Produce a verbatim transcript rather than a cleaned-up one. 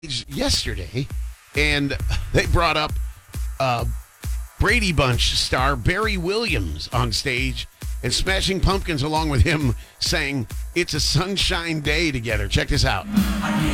yesterday, and they brought up uh, Brady Bunch star Barry Williams on stage and Smashing Pumpkins along with him saying it's a sunshine day together. Check this out.